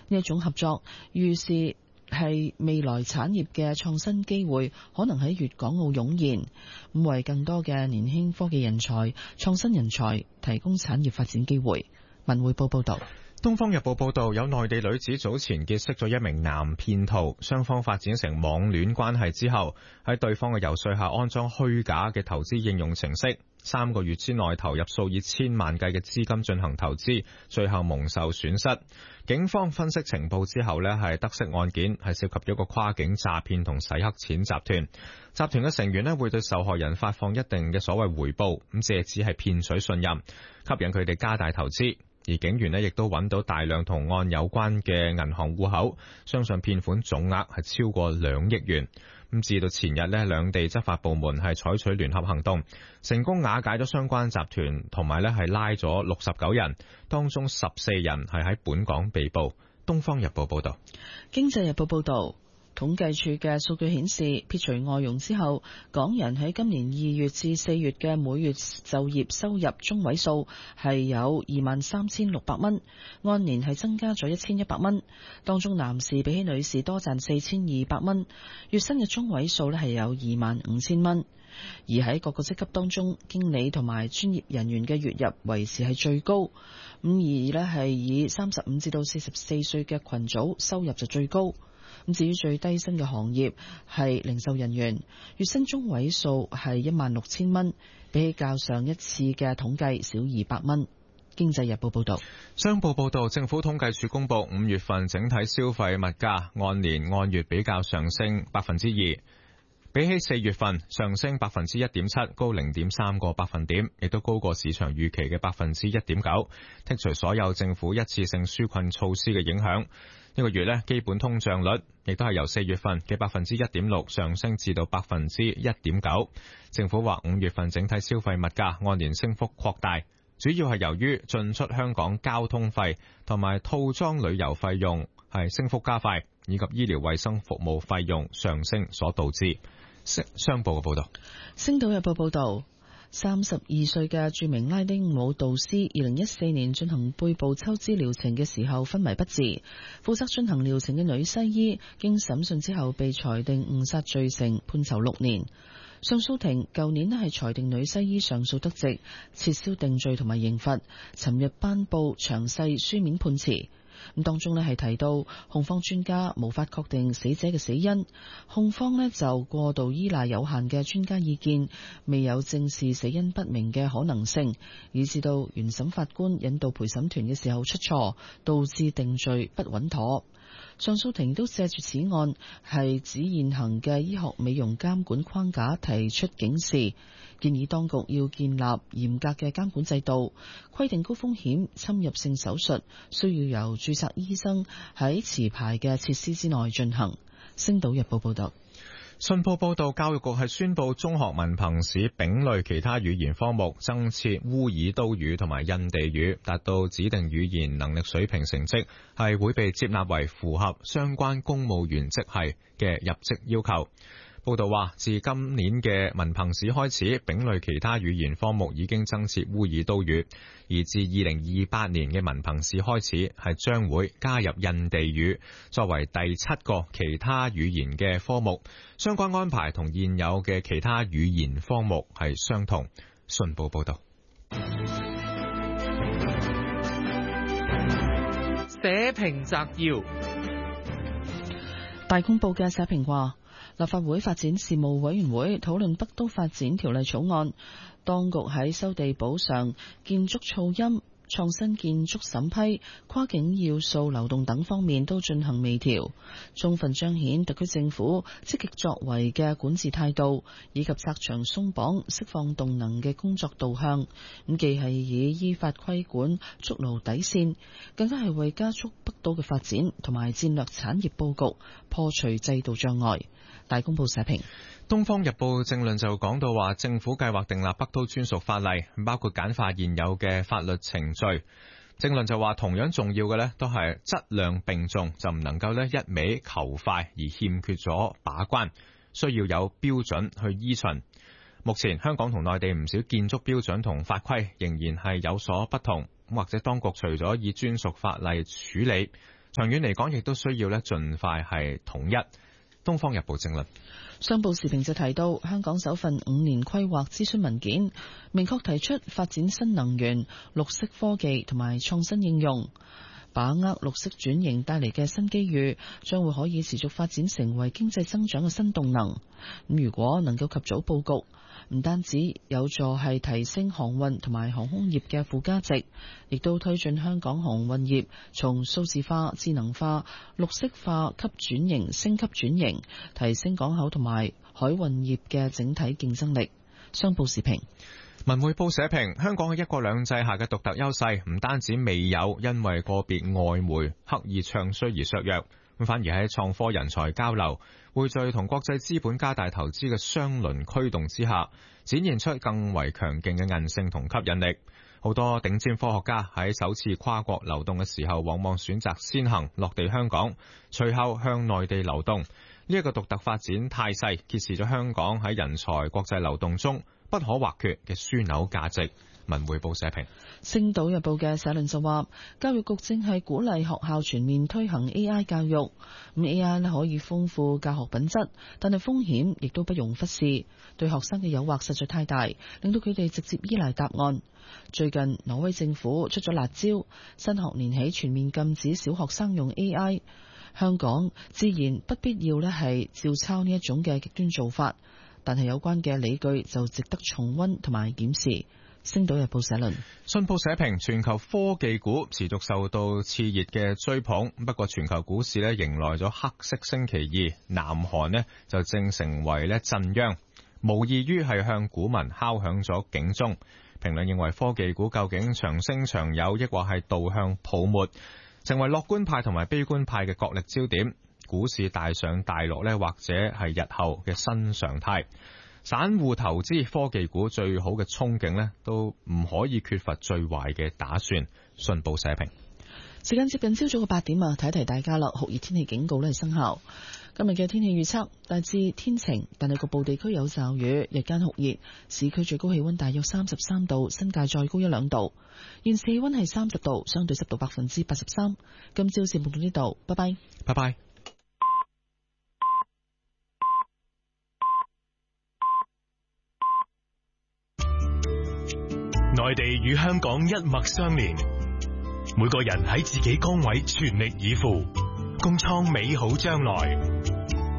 呢一種合作預示係未來產業嘅創新機會可能喺粵港澳湧現，咁為更多嘅年輕科技人才、創新人才提供產業發展機會。文匯報報道。 東方日報報道，有內地女子早前結識咗一名男騙徒，雙方發展成網戀關係之後，喺對方嘅遊說下安裝虛假嘅投資應用程式，3個月之內投入數以千萬計嘅資金進行投資，最後蒙受損失。警方分析情報之後呢，係得悉案件係涉及一個跨境詐騙同洗黑錢集團。集團嘅成員呢，會對受害人發放一定嘅所謂回報，咁借此係騙取信任，吸引佢哋加大投資。而警員呢亦都揾到大量同案有關嘅銀行戶口，相信騙款總額係超過2億元。咁至到前日呢，兩地執法部門係採取聯合行動，成功瓦解咗相關集團，同埋呢係拉咗69人，當中14人係喺本港被捕。東方日報報道。 經濟日報報道。統計處嘅數據顯示，撇除外傭之後，港人喺今年2月至4月嘅每月就業收入中位數係有23,600蚊，按年係增加咗1,100蚊。當中男士比起女士多賺4,200蚊，月薪嘅中位數係有25,000蚊。而喺各個職級當中，經理同埋專業人員嘅月入維持係最高，而呢係以35至到44歲嘅群組收入就最高。咁至於最低薪嘅行業係零售人員，月薪中位數係16,000蚊，比起較上一次嘅統計少200蚊。經濟日報報道。 商報報道，政府統計處公布5月份整體消費物價按年按月比較上升2%，比起4月份上升1.7%，高0.3個百分點，亦都高過市場預期嘅1.9%。剔除所有政府一次性紓困措施嘅影響，呢個月呢，基本通脹率亦都係由4月份嘅1.6%上升至到1.9%。政府話5月份整體消費物價按年升幅擴大，主要係由於進出香港交通費同埋套裝旅遊費用係升幅加快，以及醫療衛生服務費用上升所導致。商報嘅報道。 星島日報報道。32歲嘅著名拉丁舞導師2014年進行背部抽脂療程嘅時候昏迷不治，負責進行療程嘅女西醫經審訊之後被裁定誤殺罪成，判囚6年。上訴庭舊年係裁定女西醫上訴得直，撤銷定罪同埋刑罰，尋日頒布詳細書面判詞。咁當中係提到控方專家無法確定死者嘅死因，控方就過度依賴有限嘅專家意見，未有正視死因不明嘅可能性，以至到原審法官引導陪審團嘅時候出錯，導致定罪不穩妥。上訴庭都借住此案係指現行嘅醫學美容監管框架提出警示，建議當局要建立嚴格嘅監管制度，規定高風險侵入性手術需要由註冊醫生喺持牌嘅設施之內進行。星島日報報道。 信報報道，教育局係宣布中學文憑試丙類其他語言科目增設烏爾都語同埋印地語，達到指定語言能力水平成績係會被接納為符合相關公務員職系嘅入職要求。報道話，自今年嘅文憑試開始，丙類其他語言科目已經增設烏爾都語，而自2028年嘅文憑試開始，係將會加入印地語作為第7個其他語言嘅科目。相關安排同現有嘅其他語言科目係相同。信報報道。 社評摘要。 大公報嘅社評話，立法會發展事務委員會討論北都發展條例草案，當局喺收地補償、建築噪音、創新建築審批、跨境要素流動等方面都進行微調，充分彰顯特區政府積極作為嘅管治態度，以及拆牆鬆綁、釋放動能嘅工作導向。咁既係以依法規管築牢底線，更加係為加速北都嘅發展同埋戰略產業佈局破除制度障礙。大公報社評。 東方日報政論就講到話，政府計劃訂立北都專屬法例，包括簡化現有嘅法律程序。政論就話，同樣重要嘅呢都係質量並重，就唔能夠呢一味求快而欠缺咗把關，需要有標準去依循。目前香港同內地唔少建築標準同法規仍然係有所不同，或者當局除咗以專屬法例處理， 長遠嚟講亦都需要咧盡快係統一。東方日報正論。 商報時評就提到，香港首份5年規劃諮詢文件明確提出發展新能源、綠色科技同埋創新應用，把握綠色轉型帶嚟嘅新機遇，將會可以持續發展成為經濟增長嘅新動能。咁如果能夠及早佈局，唔單止有助係提升航運同埋航空業嘅附加值，亦都推進香港航運業從數字化、智能化、綠色化級轉型、升級轉型，提升港口同埋海運業嘅整體競爭力。商報時評。 文匯報社評，香港嘅一國兩制下嘅獨特優勢，唔單止未有因為個別外媒刻意唱衰而削弱，反而喺創科人才交流、匯聚同國際資本加大投資嘅雙輪驅動之下，展現出更為強勁嘅韌性同吸引力。好多頂尖科學家喺首次跨國流動嘅時候，往往選擇先行落地香港，隨後向內地流動。呢一個獨特發展態勢，揭示咗香港喺人才國際流動中不可或缺嘅樞紐價值。文匯報社評。 星島日報嘅社論就話，教育局正係鼓勵學校全面推行 AI 教育，咁 AI 可以豐富教學品質，但係風險亦都不容忽視，對學生嘅誘惑實在太大，令到佢哋直接依賴答案。最近挪威政府出咗辣招，新學年起全面禁止小學生用 AI， 香港自然不必要呢係照抄呢一種嘅極端做法，但係有關嘅理據就值得重溫同埋檢視。星島日報社論。 信報社評，全球科技股持續受到熾熱嘅追捧，不過全球股市咧迎來咗黑色星期二，南韓咧就正成為咧震央，無異於係向股民敲響咗警鐘。評論認為科技股究竟長升長有，抑或係導向泡沫，成為樂觀派同埋悲觀派嘅角力焦點。股市大上大落咧，或者係日後嘅新常態。散戶投資科技股最好嘅憧憬呢，都唔可以缺乏最壞嘅打算。信報社評。 時間接近朝早嘅8點啊，提一提大家啦，酷熱天氣警告呢係生效。今日嘅天氣預測大致天晴，但係局部地區有驟雨，日間酷熱，市區最高氣溫大約33度，新界再高1-2度。現時氣溫係30度，相對濕度83%。今朝節目到呢度，拜拜。 拜拜。 內地與香港一脈相連，每個人喺自己崗位全力以赴，共創美好將來。